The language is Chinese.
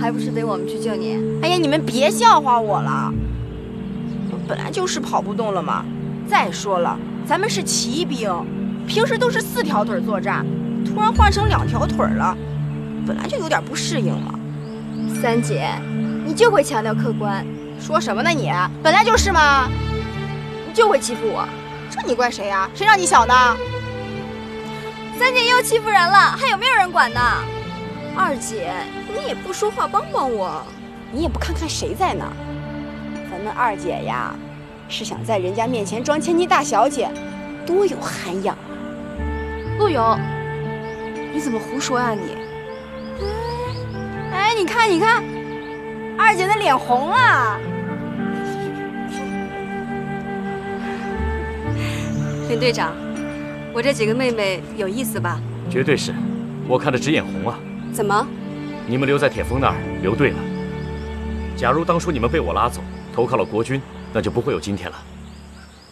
还不是得我们去救你？ 哎呀，你们别笑话我了，我本来就是跑不动了嘛。再说了，咱们是骑兵，平时都是4条腿作战，突然换成2条腿了，本来就有点不适应嘛。 三姐，你就会强调客观。 说什么呢你？本来就是嘛。 你就会欺负我， 这你怪谁呀？谁让你小呢？ 三姐又欺负人了，还有没有人管呢？二姐，你也不说话帮帮我， 你也不看看谁在呢？咱们二姐呀，是想在人家面前装千金大小姐，多有涵养啊！ 陆勇，你怎么胡说呀你？ 哎，你看，二姐的脸红了。 林队长，我这几个妹妹有意思吧？ 绝对是，我看着直眼红啊！ 怎么？ 你们留在铁峰那儿留对了。假如当初你们被我拉走，投靠了国军，那就不会有今天了。